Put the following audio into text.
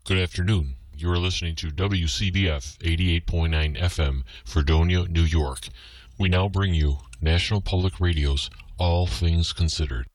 Good afternoon. You are listening to WCBF 88.9 FM, Fredonia, New York. We now bring you National Public Radio's All Things Considered.